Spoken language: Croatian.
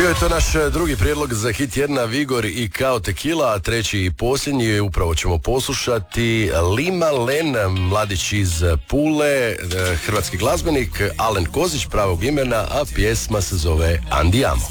Bio je to naš drugi prijedlog za hit jedna, Vigor i Kao Tequila, a treći i posljednji upravo ćemo poslušati Lima Len, mladić iz Pule, hrvatski glazbenik, Alen Kozić pravog imena, a pjesma se zove Andiamo.